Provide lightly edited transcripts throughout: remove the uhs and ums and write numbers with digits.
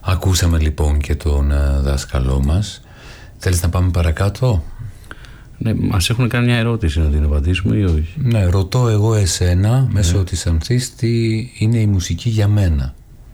Ακούσαμε λοιπόν και τον δάσκαλό μας. Θέλεις να πάμε παρακάτω? Ναι, μας έχουν κάνει μια ερώτηση, να την απαντήσουμε ή όχι? Ναι, ρωτώ εγώ εσένα μέσω της Ανθής τι είναι η μουσική για μένα.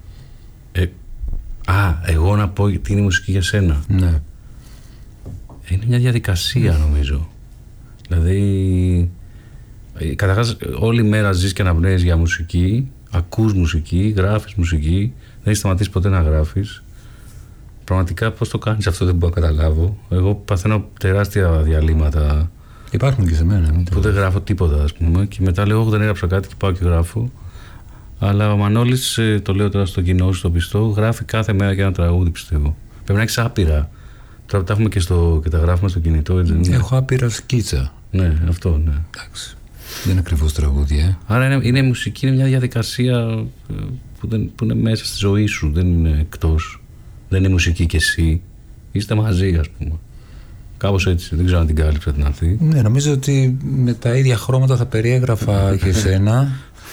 Εγώ να πω τι είναι η μουσική για σένα? Ναι. Είναι μια διαδικασία νομίζω. Δηλαδή καταρχάς όλη μέρα ζεις και αναπνέεις για μουσική, ακούς μουσική, γράφεις μουσική, δεν έχεις σταματήσει ποτέ να γράφεις. Πραγματικά πώς το κάνεις αυτό δεν μπορώ να καταλάβω. Εγώ παθαίνω τεράστια διαλύματα. Υπάρχουν και σε μένα. Που δεν γράφω τίποτα, ας πούμε, και μετά λέω: δεν έγραψα κάτι και πάω και γράφω. Αλλά ο Μανώλης, το λέω τώρα στο κοινό, στο πιστό, γράφει κάθε μέρα και ένα τραγούδι, πιστεύω. Πρέπει να έχεις άπειρα. Τώρα τα έχουμε και τα γράφουμε στο κινητό, έτσι δεν είναι? Έχω άπειρα σκίτσα. Ναι, αυτό, ναι. Εντάξει. Δεν είναι ακριβώς τραγούδι, Άρα είναι μουσική, είναι μια διαδικασία που είναι μέσα στη ζωή σου, δεν είναι εκτός. Δεν είναι μουσική κι εσύ. Είστε μαζί, ας πούμε. Κάπως έτσι, δεν ξέρω αν την κάλυψα την Ανθή. Ναι, νομίζω ότι με τα ίδια χρώματα θα περιέγραφα και εσένα.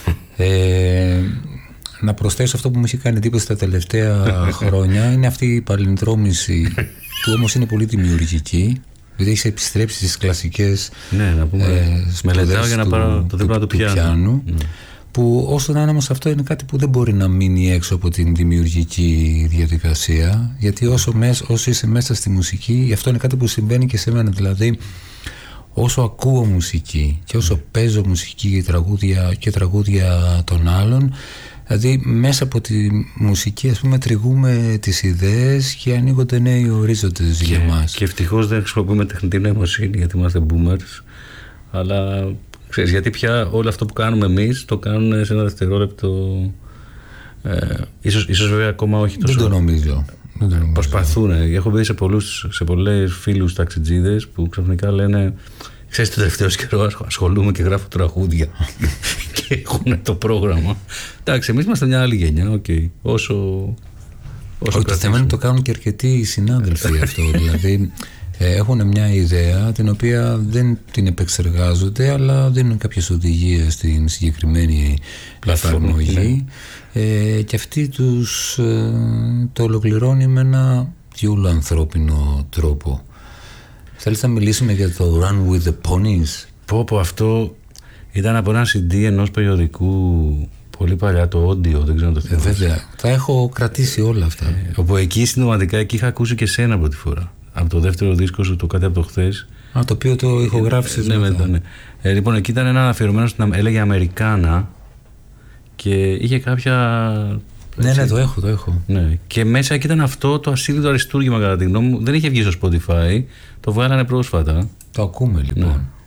Να προσθέσω αυτό που μου έχει κάνει εντύπωση τα τελευταία χρόνια. Είναι αυτή η παλινδρόμηση που όμως είναι πολύ δημιουργική. Δηλαδή έχει επιστρέψει στις κλασικές μελετάω για να πάρω το δίπλα του πιάνου. Που όσο να είναι όμως αυτό είναι κάτι που δεν μπορεί να μείνει έξω από την δημιουργική διαδικασία, γιατί όσο είσαι μέσα στη μουσική, αυτό είναι κάτι που συμβαίνει και σε μένα. Δηλαδή όσο ακούω μουσική και όσο παίζω μουσική και τραγούδια των άλλων, δηλαδή μέσα από τη μουσική, ας πούμε, τριγούμε τις ιδέες και ανοίγονται νέοι ορίζοντες για μας. Και ευτυχώς δεν χρησιμοποιούμε τεχνητή νοημοσύνη, γιατί είμαστε boomers, αλλά ξέρεις, γιατί πια όλο αυτό που κάνουμε εμείς το κάνουν σε ένα δευτερόλεπτο. Ίσως βέβαια ακόμα όχι τόσο. Δεν το νομίζω. Προσπαθούν. Έχω δει σε πολλές φίλους ταξιτζίδες που ξαφνικά λένε: ξέρεις, το τελευταίο καιρό ασχολούμαι και γράφω τραγούδια και έχουν το πρόγραμμα. Εντάξει, εμείς είμαστε μια άλλη γενιά. Όσο το θέμα είναι το κάνουν και αρκετοί συνάδελφοι αυτό. Δηλαδή έχουν μια ιδέα την οποία δεν την επεξεργάζονται, αλλά δίνουν κάποιες οδηγίες στην συγκεκριμένη εφαρμογή, και αυτή το ολοκληρώνει με ένα διόλου ανθρώπινο τρόπο. Θέλεις να μιλήσουμε για το Run with the Ponies? Πω, αυτό ήταν από ένα CD ενός περιοδικού πολύ παλιά, το Audio, δεν ξέρω αν το θυμάσαι. Βέβαια, τα έχω κρατήσει όλα αυτά. Όπου εκεί συντοματικά είχα ακούσει και σένα πρώτη φορά. Από το δεύτερο δίσκο σου, το Κάτι από το χθες. Το οποίο το ηχογράφησες. Ναι, μετά. Ναι. Λοιπόν, εκεί ήταν ένα αφιερωμένο στην, έλεγε Αμερικάνα, και είχε κάποια. Ναι, το έχω. Ναι. Και μέσα εκεί ήταν αυτό το ασύλληπτο αριστούργημα, κατά τη γνώμη μου. Δεν είχε βγει στο Spotify, το βγάλανε πρόσφατα. Το ακούμε λοιπόν. Ναι.